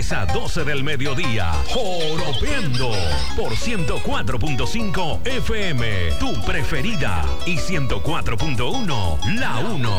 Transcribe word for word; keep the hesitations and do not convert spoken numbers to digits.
diez a doce del mediodía. Joropeando por ciento cuatro punto cinco F M, tu preferida. Y ciento cuatro punto uno, la uno.